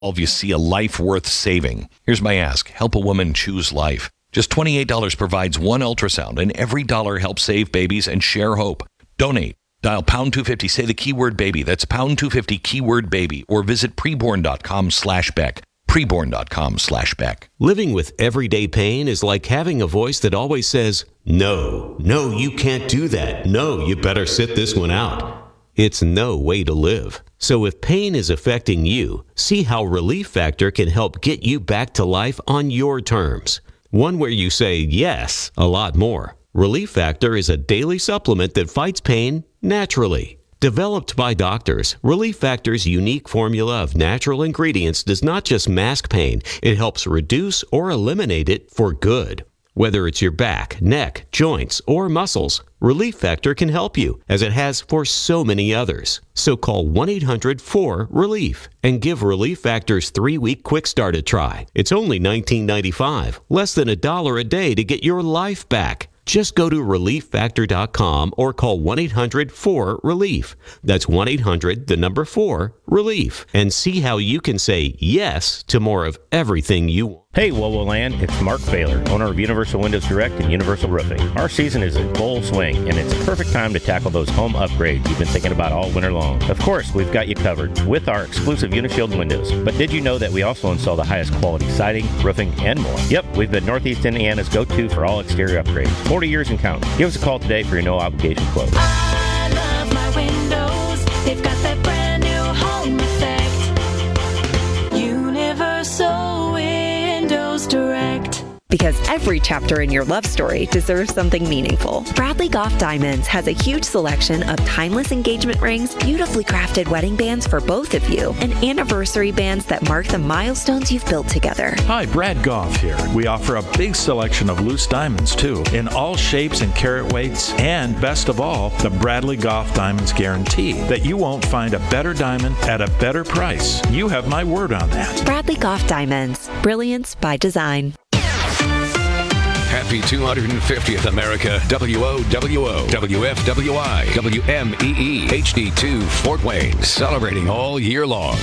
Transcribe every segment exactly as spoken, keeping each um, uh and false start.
If you see a life worth saving. Here's my ask. Help a woman choose life. Just twenty-eight dollars provides one ultrasound, and every dollar helps save babies and share hope. Donate. Dial pound two fifty. Say the keyword baby. That's pound two fifty keyword baby. Or visit preborn.com slash Beck. Preborn.com slash Beck. Living with everyday pain is like having a voice that always says, no, no, you can't do that. No, you better sit this one out. It's no way to live. So if pain is affecting you, see how Relief Factor can help get you back to life on your terms. One where you say yes a lot more. Relief Factor is a daily supplement that fights pain naturally. Developed by doctors, Relief Factor's unique formula of natural ingredients does not just mask pain, it helps reduce or eliminate it for good. Whether it's your back, neck, joints, or muscles, Relief Factor can help you, as it has for so many others. So call one eight hundred four relief and give Relief Factor's three-week quick start a try. It's only nineteen ninety-five dollars, less than a dollar a day to get your life back. Just go to relief factor dot com or call one eight hundred four relief. That's one eight hundred, the number four, relief. And see how you can say yes to more of everything you want. Hey, Wowo Land, it's Mark Baylor, owner of Universal Windows Direct and Universal Roofing. Our season is in full swing, and it's a perfect time to tackle those home upgrades you've been thinking about all winter long. Of course, we've got you covered with our exclusive Unishield windows. But did you know that we also install the highest quality siding, roofing, and more? Yep, we've been Northeast Indiana's go-to for all exterior upgrades. forty years and counting. Give us a call today for your no-obligation quote. I love my windows. They've got that brand new home effect. Universal Windows Direct. Because every chapter in your love story deserves something meaningful. Bradley Goff Diamonds has a huge selection of timeless engagement rings, beautifully crafted wedding bands for both of you, and anniversary bands that mark the milestones you've built together. Hi, Brad Goff here. We offer a big selection of loose diamonds, too, in all shapes and carat weights, and best of all, the Bradley Goff Diamonds guarantee that you won't find a better diamond at a better price. You have my word on that. Bradley Goff Diamonds. Brilliance by design. Happy two hundred fiftieth, America. W O W O, W F W I, W M E E, H D two, Fort Wayne. Celebrating all year long.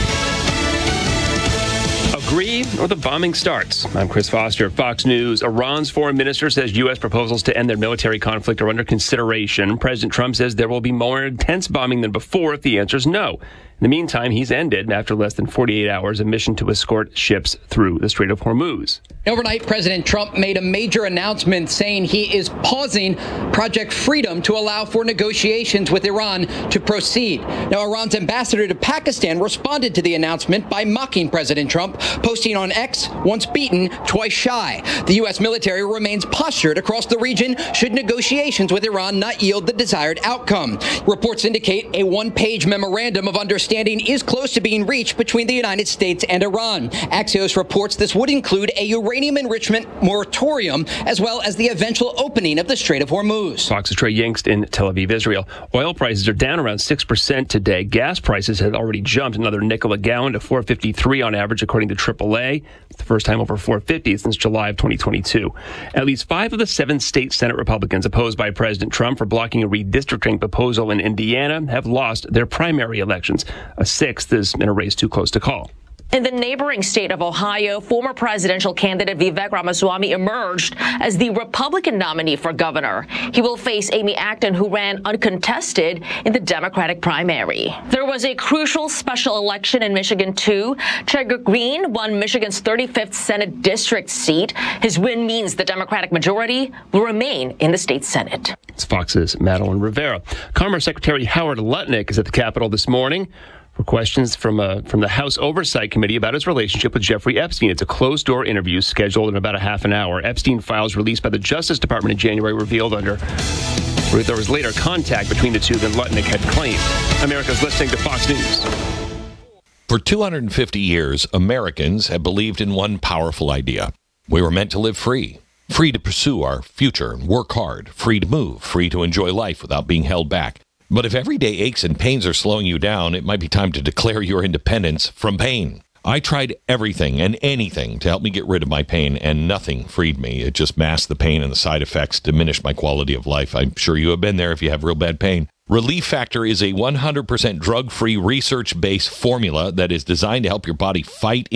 Agree or the bombing starts. I'm Chris Foster, Fox News. Iran's foreign minister says U S proposals to end their military conflict are under consideration. President Trump says there will be more intense bombing than before if the answer is no. In the meantime, he's ended, after less than forty-eight hours, a mission to escort ships through the Strait of Hormuz. Overnight, President Trump made a major announcement saying he is pausing Project Freedom to allow for negotiations with Iran to proceed. Now, Iran's ambassador to Pakistan responded to the announcement by mocking President Trump, posting on X, once beaten, twice shy. The U S military remains postured across the region should negotiations with Iran not yield the desired outcome. Reports indicate a one-page memorandum of understanding is close to being reached between the United States and Iran. Axios reports this would include a uranium enrichment moratorium, as well as the eventual opening of the Strait of Hormuz. Fox's Trey Yingst in Tel Aviv, Israel. Oil prices are down around six percent today. Gas prices have already jumped another nickel a gallon to four fifty-three on average, according to triple A. It's the first time over four fifty since July of twenty twenty-two. At least five of the seven state Senate Republicans opposed by President Trump for blocking a redistricting proposal in Indiana have lost their primary elections. A sixth is in a race too close to call. In the neighboring state of Ohio, former presidential candidate Vivek Ramaswamy emerged as the Republican nominee for governor. He will face Amy Acton, who ran uncontested in the Democratic primary. There was a crucial special election in Michigan, too. Chedrick Green won Michigan's thirty-fifth Senate district seat. His win means the Democratic majority will remain in the state Senate. It's Fox's Madeline Rivera. Commerce Secretary Howard Lutnick is at the Capitol this morning for questions from uh, from the House Oversight Committee about his relationship with Jeffrey Epstein. It's a closed-door interview scheduled in about a half an hour. Epstein files released by the Justice Department in January revealed under there was later contact between the two than Lutnick had claimed. America's listening to Fox News. For two hundred fifty years, Americans have believed in one powerful idea. We were meant to live free. Free to pursue our future and work hard. Free to move. Free to enjoy life without being held back. But if everyday aches and pains are slowing you down, it might be time to declare your independence from pain. I tried everything and anything to help me get rid of my pain, and nothing freed me. It just masked the pain, and the side effects diminished my quality of life. I'm sure you have been there if you have real bad pain. Relief Factor is a one hundred percent drug-free, research-based formula that is designed to help your body fight